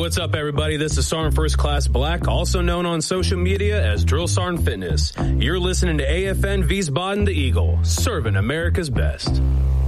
what's up, everybody? This is Sergeant First Class Black, also known on social media as Drill Sergeant Fitness. You're listening to AFN Wiesbaden the Eagle, serving America's best.